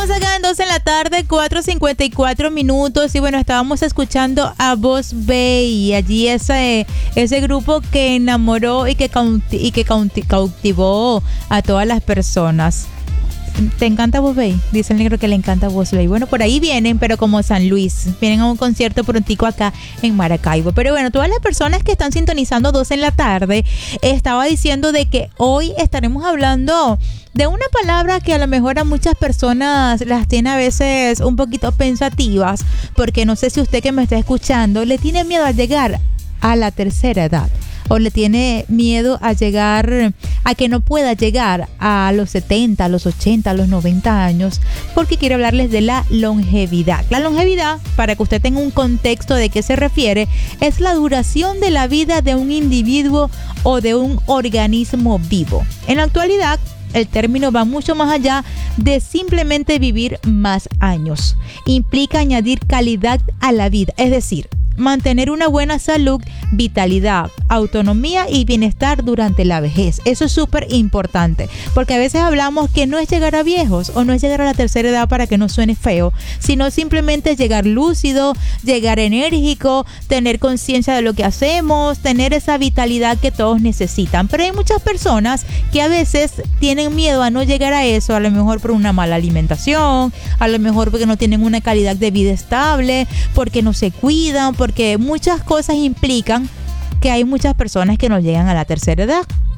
Estamos acá en 2 en la tarde, 4:54. Y bueno, estábamos escuchando a Boss Bay. Y allí ese grupo que enamoró y que cautivó a todas las personas. ¿Te encanta Boss Bay? Dice el negro que le encanta Boss Bay. Bueno, por ahí vienen, pero como San Luis. Vienen a un concierto prontico acá en Maracaibo. Pero bueno, todas las personas que están sintonizando 2 en la tarde, estaba diciendo de que hoy estaremos hablando de una palabra que a lo mejor a muchas personas las tiene a veces un poquito pensativas, porque no sé si usted que me está escuchando le tiene miedo a llegar a la tercera edad, o le tiene miedo a llegar, a que no pueda llegar a los 70, a los 80, a los 90 años, porque quiero hablarles de la longevidad. La longevidad, para que usted tenga un contexto de qué se refiere, es la duración de la vida de un individuo o de un organismo vivo. En la actualidad, el término va mucho más allá de simplemente vivir más años. Implica añadir calidad a la vida, es decir, mantener una buena salud, vitalidad, autonomía y bienestar durante la vejez. Eso es súper importante, porque a veces hablamos que no es llegar a viejos o no es llegar a la tercera edad para que no suene feo, sino simplemente llegar lúcido, llegar enérgico, tener conciencia de lo que hacemos, tener esa vitalidad que todos necesitan. Pero hay muchas personas que a veces tienen miedo a no llegar a eso, a lo mejor por una mala alimentación, a lo mejor porque no tienen una calidad de vida estable, porque no se cuidan, porque muchas cosas implican que hay muchas personas que no llegan a la tercera edad.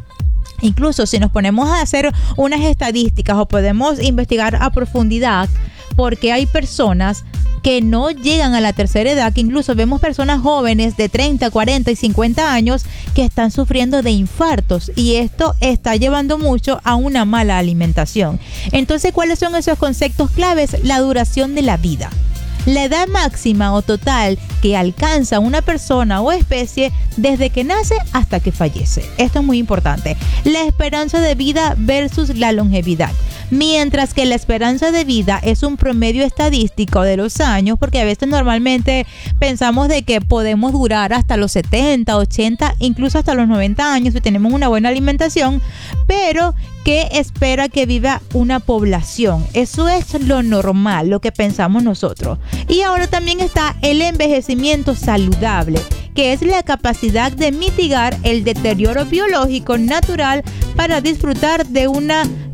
Incluso si nos ponemos a hacer unas estadísticas o podemos investigar a profundidad, porque hay personas que no llegan a la tercera edad, que incluso vemos personas jóvenes de 30, 40 y 50 años que están sufriendo de infartos, y esto está llevando mucho a una mala alimentación. Entonces, ¿cuáles son esos conceptos claves? La duración de la vida. La edad máxima o total que alcanza una persona o especie desde que nace hasta que fallece. Esto es muy importante. La esperanza de vida versus la longevidad. Mientras que la esperanza de vida es un promedio estadístico de los años, porque a veces normalmente pensamos de que podemos durar hasta los 70, 80, incluso hasta los 90 años si tenemos una buena alimentación, pero ¿qué espera que viva una población? Eso es lo normal, lo que pensamos nosotros. Y ahora también está el envejecimiento saludable, que es la capacidad de mitigar el deterioro biológico natural para disfrutar de una